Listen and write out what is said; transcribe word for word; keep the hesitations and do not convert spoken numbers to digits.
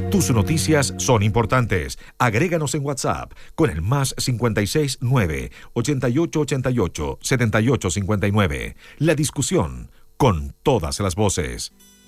Tus noticias son importantes. Agréganos en WhatsApp con el más cincuenta y seis nueve, ochenta y ocho ochenta y ocho, setenta y ocho cincuenta y nueve. La discusión con todas las voces.